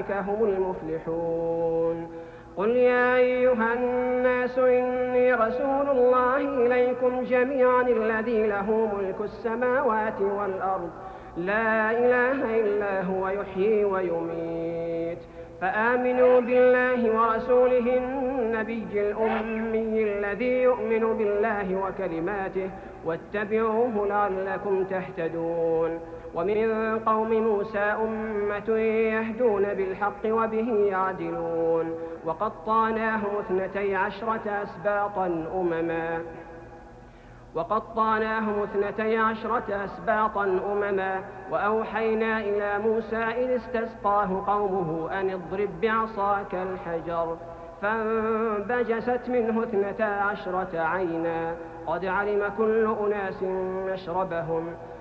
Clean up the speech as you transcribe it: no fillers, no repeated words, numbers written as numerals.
فأولئك هم المفلحون. قل يا أيها الناس إني رسول الله إليكم جميعا الذي له ملك السماوات والأرض لا إله إلا هو يحيي ويميت، فآمنوا بالله ورسوله النبي الأمي الذي يؤمن بالله وكلماته واتبعوه لعلكم تهتدون. ومن قوم موسى أمة يهدون بالحق وبه يعدلون. وقطعناهم 12 أسباطا أمما وأوحينا إلى موسى إذ استسقاه قومه أن اضرب بعصاك الحجر فانبجست منه 12 عينا قد علم كل أناس مشربهم